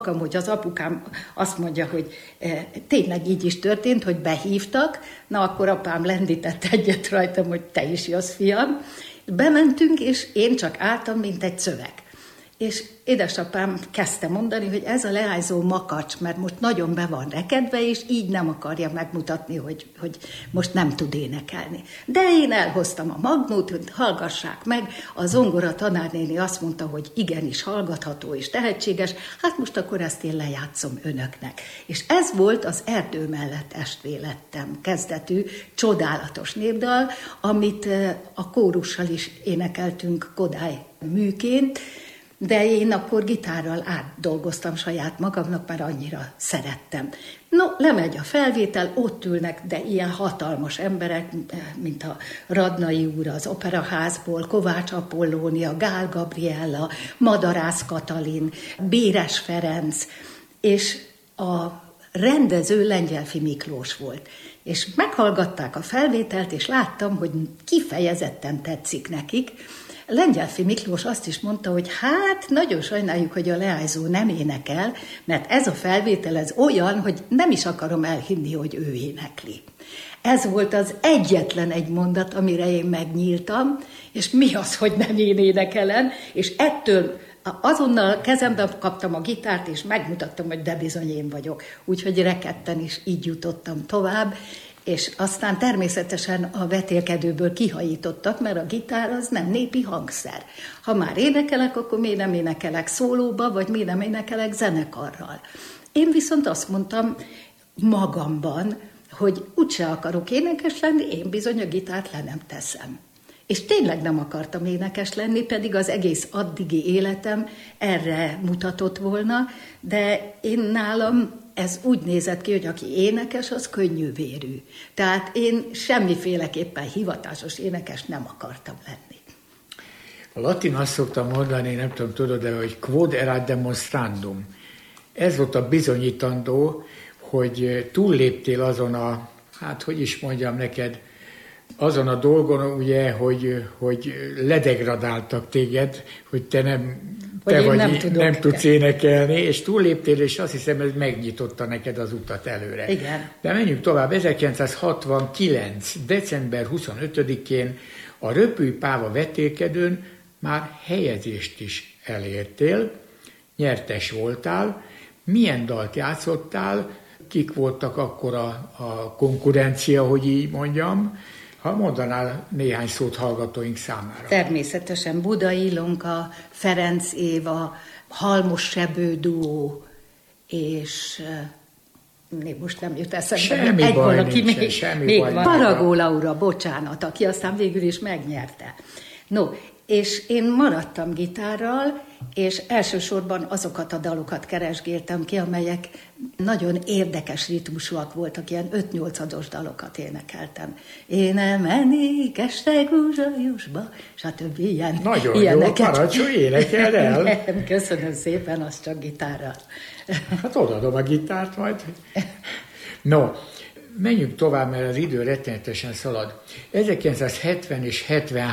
Hogy az apukám azt mondja, hogy tényleg így is történt, hogy behívtak, na akkor apám lendített egyet rajtam, hogy te is jössz, fiam. Bementünk, és én csak álltam, mint egy szöveg. És édesapám kezdte mondani, hogy ez a leányzó makacs, mert most nagyon be van rekedve, és így nem akarja megmutatni, hogy most nem tud énekelni. De én elhoztam a magnót, hogy hallgassák meg, a zongora tanárnéni azt mondta, hogy igenis hallgatható és tehetséges, hát most akkor ezt én lejátszom önöknek. És ez volt az Erdő mellett estvélettem kezdetű csodálatos népdal, amit a kórussal is énekeltünk Kodály műként, de én akkor gitárral átdolgoztam saját magamnak, mert annyira szerettem. No, lemegy a felvétel, ott ülnek, de ilyen hatalmas emberek, mint a Radnai úr az Operaházból, Kovács Apollónia, Gál Gabriella, Madarász Katalin, Béres Ferenc, és a rendező Lengyelffy Miklós volt. És meghallgatták a felvételt, és láttam, hogy kifejezetten tetszik nekik. Lengyelffy Miklós azt is mondta, hogy hát nagyon sajnáljuk, hogy a leányzó nem énekel, mert ez a felvétel ez olyan, hogy nem is akarom elhinni, hogy ő énekli. Ez volt az egyetlen egy mondat, amire én megnyíltam, és mi az, hogy nem én énekelem, és ettől azonnal kezembe kaptam a gitárt, és megmutattam, hogy de bizony én vagyok. Úgyhogy rekedten is így jutottam tovább, és aztán természetesen a vetélkedőből kihajítottak, mert a gitár az nem népi hangszer. Ha már énekelek, akkor miért nem énekelek szólóba, vagy miért nem énekelek zenekarral. Én viszont azt mondtam magamban, hogy úgyse akarok énekes lenni, én bizony a gitárt le nem teszem. És tényleg nem akartam énekes lenni, pedig az egész addigi életem erre mutatott volna, de én nálam ez úgy nézett ki, hogy aki énekes, az könnyűvérű. Tehát én semmiféleképpen hivatásos énekes nem akartam lenni. A latin azt szoktam mondani, nem tudom, tudod, de hogy quod erat demonstrandum. Ez volt a bizonyítandó, hogy túlléptél azon a, hát hogy is mondjam neked, azon a dolgon, ugye, hogy ledegradáltak téged, hogy te nem tudsz énekelni, és túlléptél, és azt hiszem, ez megnyitotta neked az utat előre. Igen. De menjünk tovább. 1969. december 25-én a Röpülj Páva vetélkedőn már helyezést is elértél, nyertes voltál. Milyen dalt játszottál? Kik voltak akkor a konkurencia, hogy így mondjam? Ha mondanál néhány szót hallgatóink számára. Természetesen Budai Ilonka, Ferenc Éva, Halmos Sebő duó, és most nem jut eszembe. Semmi baj nincsen, semmi baj. Faragó Laura, bocsánat, aki aztán végül is megnyerte. No, és én maradtam gitárral, és elsősorban azokat a dalokat keresgéltem ki, amelyek nagyon érdekes ritmusúak voltak, ilyen 5-8-ados dalokat énekeltem. Én elmennék este Gúzsajosba, stb. Nagyon ilyeneket. Jó, parancsolj, énekel el. Nem, köszönöm szépen, az csak gitárral. Hát odaadom a gitárt majd. No, menjünk tovább, mert az idő rettenetesen szalad. 1970 és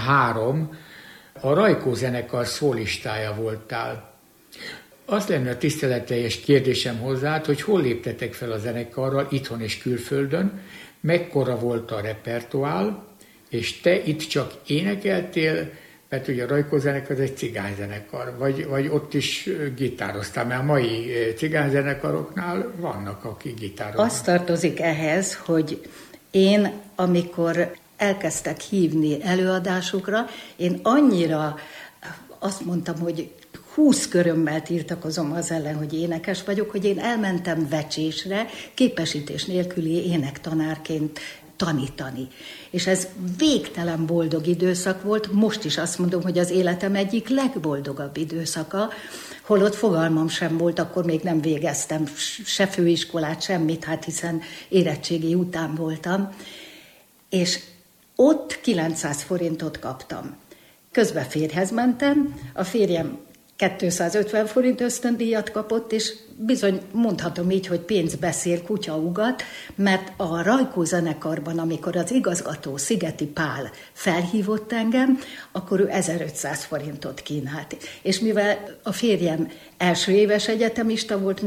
73 a Rajkó zenekar szólistája voltál. Azt lenne a tiszteletteljes kérdésem hozzád, hogy hol léptetek fel a zenekarral, itthon és külföldön, mekkora volt a repertoár, és te itt csak énekeltél, mert ugye a Rajkó zenekar az egy cigányzenekar, vagy ott is gitároztál, mert a mai cigányzenekaroknál vannak, akik gitároznak. Azt tartozik ehhez, hogy én, amikor elkezdtek hívni előadásukra, én annyira azt mondtam, hogy 20 körömmel tiltakozom az ellen, hogy énekes vagyok, hogy én elmentem vecsésre, képesítés nélküli énektanárként tanítani. És ez végtelen boldog időszak volt, most is azt mondom, hogy az életem egyik legboldogabb időszaka, holott fogalmam sem volt, akkor még nem végeztem se főiskolát, semmit, hát hiszen érettségi után voltam, és ott 900 forintot kaptam. Közben férjhez mentem, a férjem 250 forint ösztöndíjat kapott, és bizony mondhatom így, hogy pénz beszél, kutya ugat, mert a Rajkó zenekarban, amikor az igazgató Szigeti Pál felhívott engem, akkor ő 1500 forintot kínált. És mivel a férjem első éves egyetemista volt,